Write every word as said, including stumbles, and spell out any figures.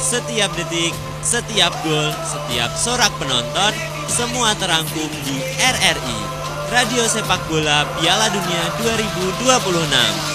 Setiap detik, setiap gol, setiap sorak penonton, semua terangkum di R R I, Radio Sepak Bola Piala Dunia dua ribu dua puluh enam.